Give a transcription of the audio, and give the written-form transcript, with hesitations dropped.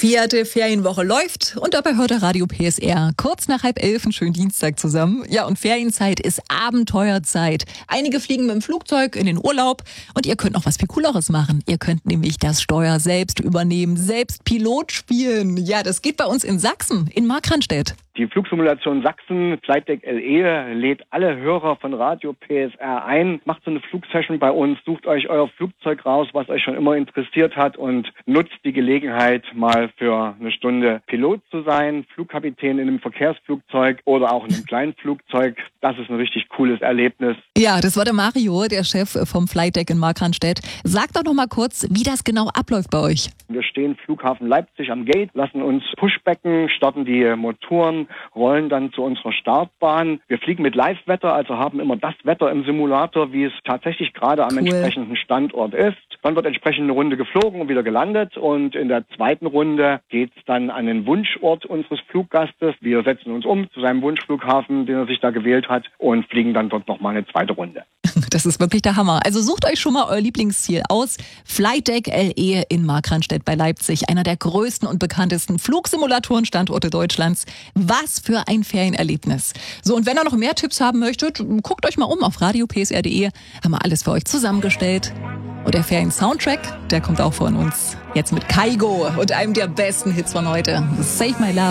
4. Ferienwoche läuft und dabei hört der Radio PSR kurz nach 10:30 einen schönen Dienstag zusammen. Ja, und Ferienzeit ist Abenteuerzeit. Einige fliegen mit dem Flugzeug in den Urlaub und ihr könnt noch was viel Cooleres machen. Ihr könnt nämlich das Steuer selbst übernehmen, selbst Pilot spielen. Ja, das geht bei uns in Sachsen, in Markranstädt. Die Flugsimulation Sachsen, Flightdeck LE, lädt alle Hörer von Radio PSR ein. Macht so eine Flugsession bei uns, sucht euch euer Flugzeug raus, was euch schon immer interessiert hat und nutzt die Gelegenheit, mal für eine Stunde Pilot zu sein, Flugkapitän in einem Verkehrsflugzeug oder auch in einem kleinen Flugzeug. Das ist ein richtig cooles Erlebnis. Ja, das war der Mario, der Chef vom Flightdeck in Markranstädt. Sag doch noch mal kurz, wie das genau abläuft bei euch. Wir stehen Flughafen Leipzig am Gate, lassen uns pushbacken, starten die Motoren, rollen dann zu unserer Startbahn. Wir fliegen mit Live-Wetter, also haben immer das Wetter im Simulator, wie es tatsächlich gerade am entsprechenden Standort ist. Dann wird entsprechend eine Runde geflogen und wieder gelandet und in der zweiten Runde geht es dann an den Wunschort unseres Fluggastes. Wir setzen uns um zu seinem Wunschflughafen, den er sich da gewählt hat und fliegen dann dort nochmal eine zweite Runde. Das ist wirklich der Hammer. Also sucht euch schon mal euer Lieblingsziel aus. Flightdeck LE in Markranstädt bei Leipzig. Einer der größten und bekanntesten Flugsimulatoren-Standorte Deutschlands. Was für ein Ferienerlebnis. So, und wenn ihr noch mehr Tipps haben möchtet, guckt euch mal um auf radiopsr.de. Haben wir alles für euch zusammengestellt. Und der Ferien-Soundtrack, der kommt auch von uns. Jetzt mit Kaigo und einem der besten Hits von heute. Save My Love.